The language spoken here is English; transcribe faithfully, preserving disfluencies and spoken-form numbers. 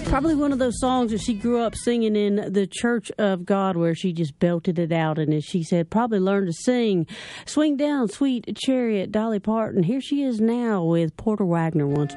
Probably one of those songs that she grew up singing in the Church of God, where she just belted it out. And as she said, probably learned to sing. Swing Down, Sweet Chariot, Dolly Parton. Here she is now with Porter Wagoner once